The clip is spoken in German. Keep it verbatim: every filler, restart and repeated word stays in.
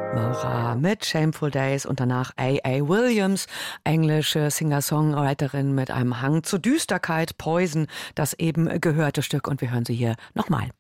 Maura mit Shameful Days und danach A A. Williams, englische Singer-Songwriterin mit einem Hang zur Düsterkeit, Poison, das eben gehörte Stück und wir hören sie hier nochmal.